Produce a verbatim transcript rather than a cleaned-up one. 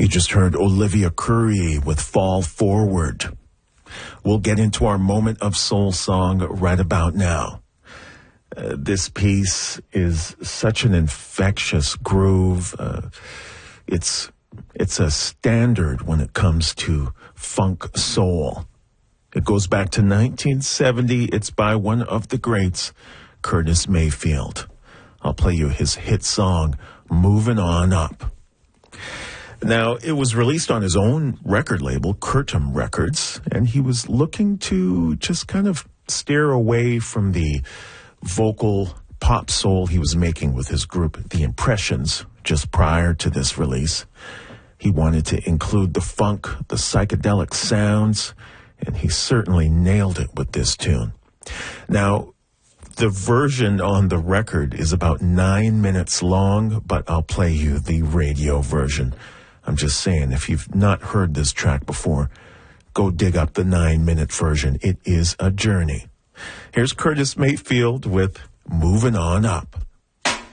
You just heard Olivia Curry with Fall Forward. We'll get into our moment of soul song right about now. Uh, this piece is such an infectious groove. Uh, it's it's a standard when it comes to funk soul. It goes back to nineteen seventy. It's by one of the greats, Curtis Mayfield. I'll play you his hit song, Moving On Up. Now, it was released on his own record label, Curtom Records, and he was looking to just kind of steer away from the vocal pop soul he was making with his group, The Impressions, just prior to this release. He wanted to include the funk, the psychedelic sounds, and he certainly nailed it with this tune. Now, the version on the record is about nine minutes long, but I'll play you the radio version. I'm just saying, if you've not heard this track before, go dig up the nine-minute version. It is a journey. Here's Curtis Mayfield with Moving On Up.